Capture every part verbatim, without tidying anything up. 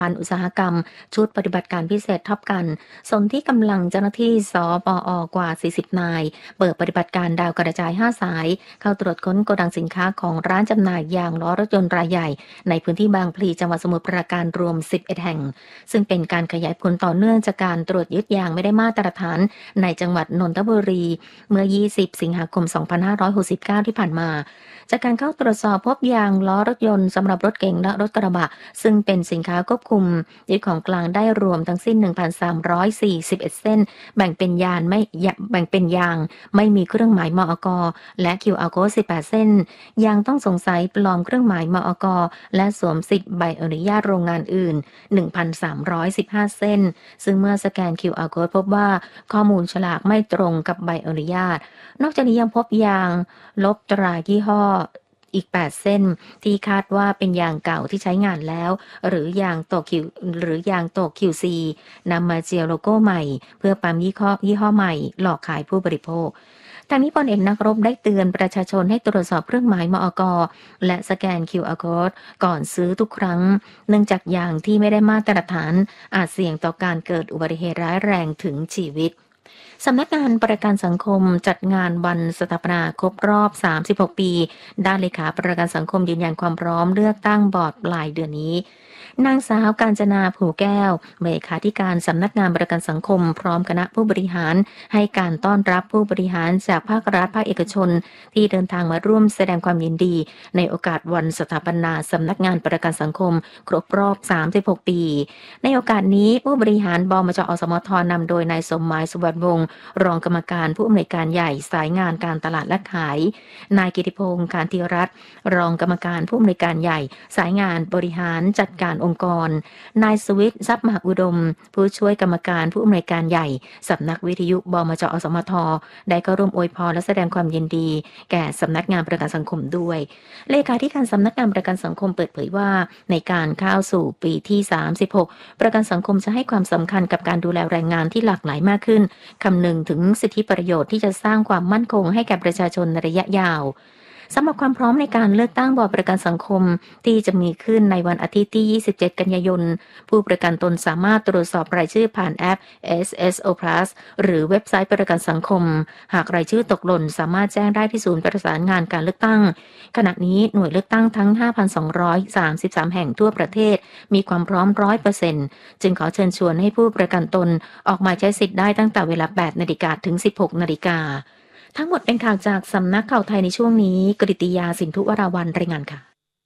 การอุตสาหกรรมชุดปฏิบัติการพิเศษท็อปกันสนที่กำลังเจ้าหน้าที่สปอ.กว่าสี่สิบนายเปิดปฏิบัติการดาวกระจายห้าสายเข้าตรวจค้นโกดังสินค้าของร้านจำหน่ายยางล้อรถยนต์รายใหญ่ในพื้นที่บางพลีจังหวัดสมุทรปราการรวมสิบเอ็ดแห่งซึ่งเป็นการขยายผลต่อเนื่องจากการตรวจยึดยางไม่ได้มาตรฐานในจังหวัดนนทบุรีเมื่อยี่สิบสิงหาคมสองพันห้าร้อยหกสิบเก้าที่ผ่านมาจากการเข้าตรวจสอบพบยางล้อรถยนต์สำหรับรถเก๋งและรถกระบะซึ่งเป็นสินค้าควบคุมยึดของกลางได้รวมทั้งสิ้น หนึ่งพันสามร้อยสี่สิบเอ็ด เส้นแบ่งเป็นยางไม่แบ่งเป็นยางไม่มีเครื่องหมายมอก.และ คิว อาร์ Code สิบแปด เส้นยางต้องสงสัยปลอมเครื่องหมายมอก.และสวมสิทธิ์ใบอนุญาตโรงงานอื่น หนึ่งพันสามร้อยสิบห้า เส้นซึ่งเมื่อสแกน คิว อาร์ Code พบว่าข้อมูลฉลากไม่ตรงกับใบอนุญาตนอกจากนี้ยังพบยางลบตรายี่ห้ออีกแปดเส้นที่คาดว่าเป็นยางเก่าที่ใช้งานแล้วหรือยางตกคิวหรือยางตก คิว ซี นำมาเจียโลโก้ใหม่เพื่อปั๊มยี่ห้อยี่ห้อใหม่หลอกขายผู้บริโภคทางนี้พลเอกนักรบได้เตือนประชาชนให้ตรวจสอบเครื่องหมายมอก.และสแกน คิว อาร์ Code ก่อนซื้อทุกครั้งเนื่องจากยางที่ไม่ได้มาตรฐานอาจเสี่ยงต่อการเกิดอุบัติเหตุร้ายแรงถึงชีวิตสำนักงานประกันสังคมจัดงานวันสถาปนาครบรอบสามสิบหกปีด้านเลขาประกันสังคมยืนยันความพร้อมเลือกตั้งบอร์ดปลายเดือนนี้นางสาวกาญจนาผูแก้วเลขาธิการสำนักงานประกันสังคมพร้อมคณะผู้บริหารให้การต้อนรับผู้บริหารจากภาครัฐภาคเอกชนที่เดินทางมาร่วมแสดงความยินดีในโอกาสวันสถาปนาสำนักงานประกันสังคมครบรอบสามสิบหกปีในโอกาสนี้ผู้บริหารบมจ.อสมทนำโดยนายสมหมายสุวรรณวงศ์รองกรรมการผู้อำนวยการใหญ่สายงานการตลาดและขายนายกิติพงษ์การธีรัตน์รองกรรมการผู้อำนวยการใหญ่สายงานบริหารจัดการองค์กรนายสวิทย์ทรัพย์มหาอุดมผู้ช่วยกรรมการผู้อำนวยการใหญ่สำนักวิทยุบมจ.อสมทได้ก็ร่วมอวยพรและแสดงความยินดีแก่สำนักงานประกันสังคมด้วยเลขาธิการสำนักงานประกันสังคมเปิดเผยว่าในการเข้าสู่ปีที่สามสิบหกประกันสังคมจะให้ความสำคัญกับการดูแลแรงงานที่หลากหลายมากขึ้นคำนึงถึงสิทธิประโยชน์ที่จะสร้างความมั่นคงให้แก่ประชาชนในระยะยาวสำหรับความพร้อมในการเลือกตั้งบอร์ดประกันสังคมที่จะมีขึ้นในวันอาทิตย์ที่ยี่สิบเจ็ดกันยายนผู้ประกันตนสามารถตรวจสอบรายชื่อผ่านแอป เอส เอส โอ พลัส หรือเว็บไซต์ประกันสังคมหากรายชื่อตกหล่นสามารถแจ้งได้ที่ศูนย์ประสานงานการเลือกตั้งขณะนี้หน่วยเลือกตั้งทั้ง ห้าพันสองร้อยสามสิบสาม แห่งทั่วประเทศมีความพร้อม ร้อยเปอร์เซ็นต์ จึงขอเชิญชวนให้ผู้ประกันตนออกมาใช้สิทธิ์ได้ตั้งแต่เวลา แปดนาฬิกา ถึง สิบหกนาฬิกาทั้งหมดเป็นข่าวจากสำนักข่าวไทยในช่วงนี้กฤติยาสินธุวราวัลย์รายงานค่ะ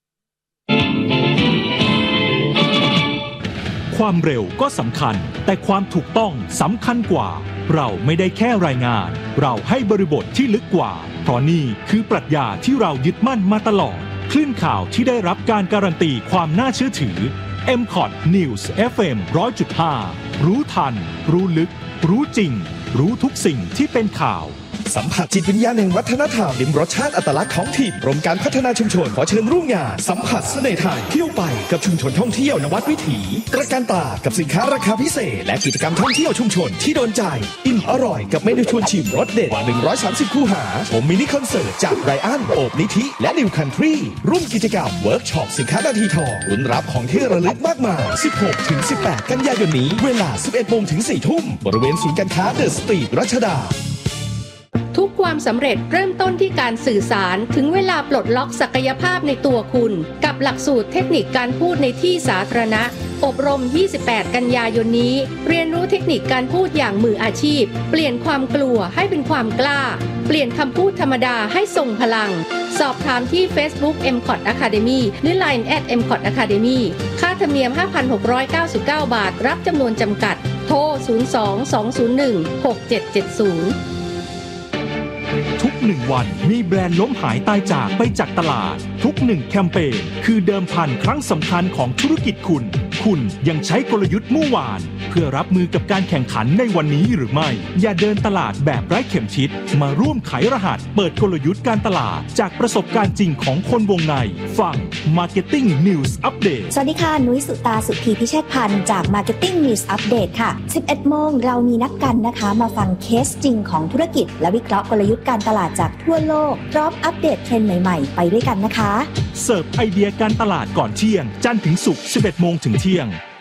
ความเร็วก็สำคัญแต่ความถูกต้องสำคัญกว่าเราไม่ได้แค่รายงานเราให้บริบทที่ลึกกว่าเพราะนี่คือปรัชญาที่เรายึดมั่นมาตลอดคลื่นข่าวที่ได้รับการการันตีความน่าเชื่อถือ เอ็ม คอท News เอฟ เอ็ม หนึ่งร้อยจุดห้า รู้ทันรู้ลึกรู้จริงรู้ทุกสิ่งที่เป็นข่าวสัมผัสจิตวิญญาณแห่งวัฒนธรรมลิ้มรสชาติอัตลักษณ์ของถิ่นกรมการพัฒนาชุมชนขอเชิญร่วมงานสัมผัสเสน่ห์ไทยเที่ยวไปกับชุมชนท่องเที่ยวนวัดวิถีตระการตากับสินค้าราคาพิเศษและกิจกรรมท่องเที่ยวชุมชนที่โดนใจอิ่มอร่อยกับเมนูชวนชิมรสเด็ดกว่าหนึ่งร้อยสามสิบคู่หาชมมินิคอนเสิร์ตจากไรอันโอบนิธิและนิวคันทรีร่วมกิจกรรมเวิร์กช็อปสินค้านาทีทองลุ้นรับของที่ระลึกมากมาย สิบหกถึงสิบแปด กันยายนนี้เวลา สิบเอ็ดโมงถึงสี่ทุ่มบริเวณศูนย์การค้าเดอะสตรีทรัชดาทุกความสำเร็จเริ่มต้นที่การสื่อสารถึงเวลาปลดล็อกศักยภาพในตัวคุณกับหลักสูตรเทคนิคการพูดในที่สาธารณะอบรมยี่สิบแปดกันยายนนี้เรียนรู้เทคนิคการพูดอย่างมืออาชีพเปลี่ยนความกลัวให้เป็นความกล้าเปลี่ยนคำพูดธรรมดาให้ทรงพลังสอบถามที่ Facebook เอ็ม คอท Academy หรือ ไลน์ แอท เอ็ม คอท Academy ค่าธรรมเนียม ห้าพันหกร้อยเก้าสิบเก้า บาทรับจำนวนจำกัดโทรศูนย์ สอง สอง ศูนย์ หนึ่ง หก เจ็ด เจ็ด ศูนย์ทุกหนึ่งวันมีแบรนด์ล้มหายตายจากไปจากตลาดทุกหนึ่งแคมเปญคือเดิมพันครั้งสำคัญของธุรกิจคุณคุณยังใช้กลยุทธ์เมื่อวานเพื่อรับมือกับการแข่งขันในวันนี้หรือไม่อย่าเดินตลาดแบบไร้เข็มทิศมาร่วมไขรหัสเปิดกลยุทธ์การตลาดจากประสบการณ์จริงของคนวงในฟัง Marketing News Update สวัสดีค่ะนุ้ยสุตาสุธีพิเชษพันธ์จาก Marketing News Update ค่ะ สิบเอ็ดโมงเรามีนัดกันนะคะมาฟังเคสจริงของธุรกิจและวิเคราะห์กลยุทธ์การตลาดจากทั่วโลกพร้อมอัปเดตเทรนด์ใหม่ๆไปด้วยกันนะคะเสิร์ฟไอเดียการตลาดก่อนเที่ยงจันทร์ถึงศุกร์ สิบเอ็ดโมงถึงเที่ยง